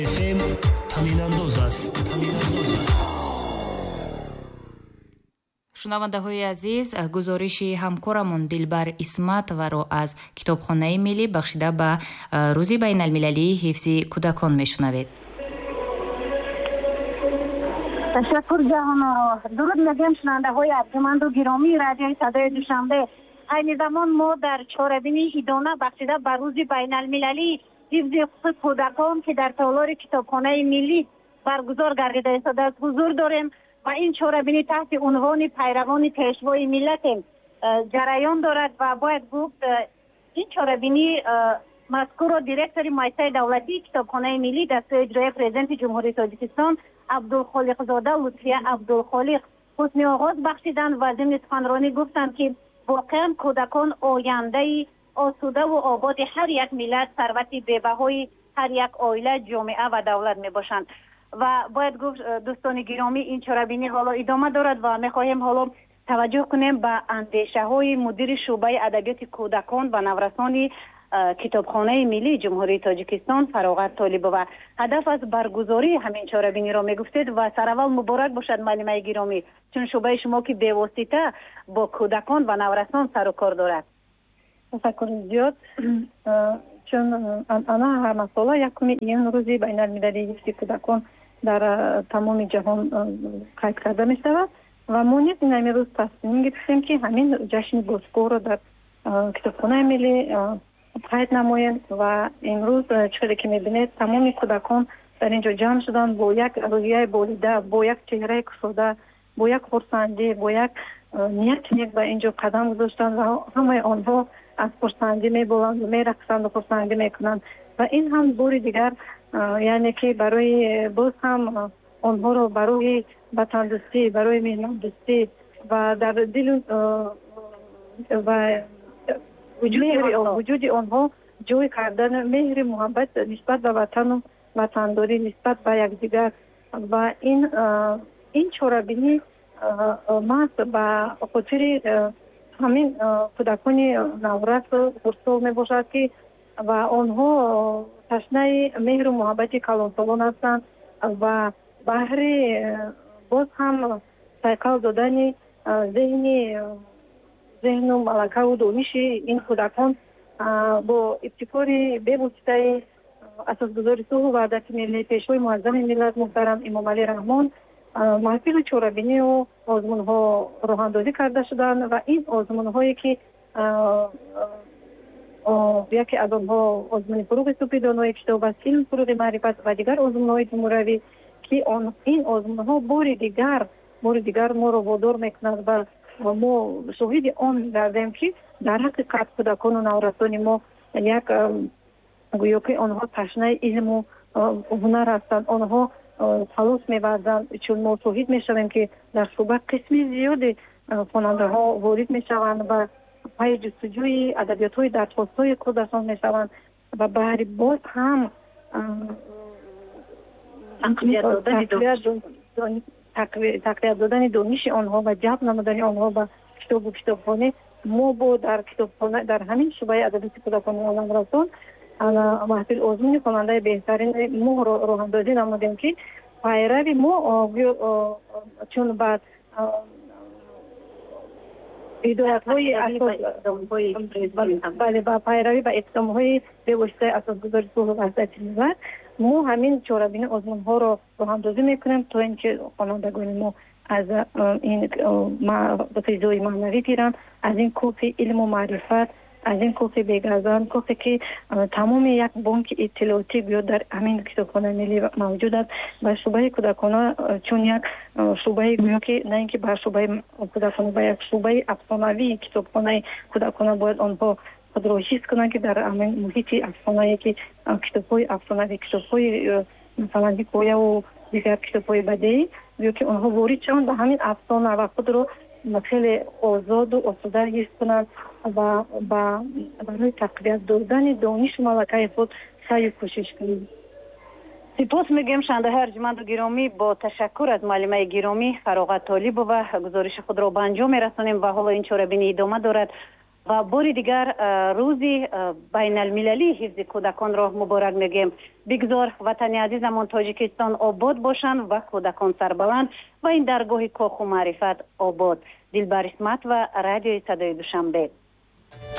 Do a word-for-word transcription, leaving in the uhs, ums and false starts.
еф ем таминандоз аст. шунавандаҳои азиз, гузориши ҳамкорамон Дилбар Исматоваро аз Китобхонаи миллӣ бахшида ба рӯзи байналмилалии ҳифзи кӯдакон мешунавед. ташаккур ҷаҳоноро. дуруд мегӯем шунавандаҳои арҷуманду гиромии радиои садои душанбе. айни замон мо дар чорабини идона бахшида ба рӯзи байналмилалии ҳифзи ҳуқуқи кӯдакон ки дар толори Китобхонаи миллӣ баргузор гардида истодааст ҳузур дорем ва ин чорабини таҳти унвони пайравони пешвои миллатем ҷараён дорад ва бояд гуфт ин чорабини мазкурро директори муассисаи давлатии Китобхонаи миллӣ дастури иҷроия президенти ҷумҳурии Тоҷикистон Абдулхолиқзода Лутфия Абдулхолиқ ҳусни оғоз бахшиданд ва зимни суханронӣ гуфтанд ки воқеан кӯдакон ояндаи осудаву ободи ҳар як миллат, сарвати бебаҳои ҳар як оила, ҷомеа ва давлат мебошанд. ва бояд гуфт дӯстони гиромӣ ин чорабинӣ ҳоло идома дорад ва мехоҳем ҳоло таваҷҷӯҳ кунем ба андешаҳои мудири шуъбаи адабиёти кӯдакон ва наврасони Китобхонаи миллии ҷумҳурии Тоҷикистон Фароғат Толибова. ҳадаф аз баргузории ҳамин чорабиниро мегуфтед ва сараввал муборак бошад маълимаи гиромӣ, чун шуъбаи шумо ки бевосита бо кӯдакон ва наврасон сару кор дорад. ташаккури зиёд. чун анъана ҳама сола якуми июн рӯзи байналмилалии ҳифзи кӯдакон дар тамоми ҷаҳон қайд карда мешавад ва мо низ ин ҳамин рӯз тасмим гирифтем ки ҳамин ҷашни бозгоҳро дар Китобхонаи миллӣ қайд намоем ва имрӯз чӯре ки мебинед тамоми кӯдакон дар ин ҷо ҷамъ шуданд бо як рӯҳияи болида, бо як чеҳраи кушода, бо як хурсандӣ, бо як ният нек ба ин ҷо қадам гузоштанд ва ҳамаи онҳо аз хурсандӣ меболанд, мерақсанд, хурсандӣ мекунанд ва ин ҳам бори дигар яъне ки барои боз ҳам онҳоро барои ватандӯстӣ, барои меҳнатдӯстӣ ва дар дилу ва вуҷуди онҳо ҷой кардан меҳри муҳаббат нисбат ба ватану ватандорӣ, нисбат ба якдигар ва ин ин чорабинӣ маҳз ба хотири ҳамин кӯдакони наврасу хурдсол мебошад ки ва онҳо ташнаи меҳру муҳаббати калонсолон ҳастанд ва баҳри боз ҳам сайқал додани зеҳни зеҳну малакаву дониши ин кӯдакон бо ибтикори бевоситаи асосгузори сулҳу ваҳдати миллӣ пешвои муаззами миллат муҳтарам Имомалӣ Раҳмон маҳфили чорабинию озмунҳо роҳандозӣ карда шуданд ва ин озмунҳое ки яке аз онҳо озмуни фуруғи субҳи донои китоб аст, илм фуруғи маърифат ва дигар озмунҳои ҷумҳуравӣ ки ин озмунҳо бори дигар бори дигар моро водор мекунад ва мо шоҳиди он гардем ки дар ҳақиқат кӯдакону наврасони мо як гӯё ки онҳо ташнаи илму ҳунар ҳастанд, онҳо халос меварзанд, чун мо шоҳид мешавем ки дар шуъба қисми зиёди хонандаҳо ворид мешаванд ва пай ҷустуҷӯи адабиётҳои дархостҳои худ расон мешаванд ва баҳри боз ҳам тақвият додани дониши онҳо ва ҷалб намудани онҳо ба китобу китобхонӣ мо бо дар китобхона дар ҳамин шуъбаи адабиёти кӯдакони наврасон маҳфил озмуни хонандаи беҳтарини мо роҳандозӣ намудем ки пайрави мо чун ба ҳидоятҳои ба пайравӣ ба иқдомҳои бевоситаи асосгузори сулҳу ваҳдати миллат мо ҳамин чорабини озмунҳоро роҳандозӣ мекунем то ин ки хонандагони мо аз ин физои маънавӣ гиранд, аз ин кӯҳи илму маърифат, аз ин кӯҳи бегарзан, кӯҳе ки тамоми як бонки иттилоотӣ гӯё дар ҳамин Китобхонаи миллӣ мавҷуд аст ва шуъбаи кӯдакона чун як шуъбаи гӯё ки на ин ки ба шуъбаи кӯдакона ба як шуъбаи афсонавии Китобхонаи кӯдакона бояд онҳо худро ҳис кунанд ки дар ҳамин муҳити афсонае ки китобҳои афсонавӣ, китобҳои масалан ҳикояву дигар китобҳои бадеӣ гӯё ки онҳо ворид шаванд ба ҳамин афсона ва худро хеле озоду осуда ҳис кунанд ва барои тақвият додани донишу малакаи худ саъю кӯшиш кунанд. сипос мегӯем шунавандаҳои арҷуманду гиромӣ, бо ташаккур аз маълимаи гиромӣ Фароғат Толибова гузориши худро ба анҷом мерасонем ва ҳоло ин чорабинӣ идома дорад. ва бори дигар рӯзи байналмилалии ҳифзи кӯдаконро муборак мегӯем. Бигзор ватани азизамон Тоҷикистон обод бошанд ва кӯдакон сарбаланд ва ин даргоҳи коху маърифат обод. Дилбар Исматова, радиои Садои Душанбе.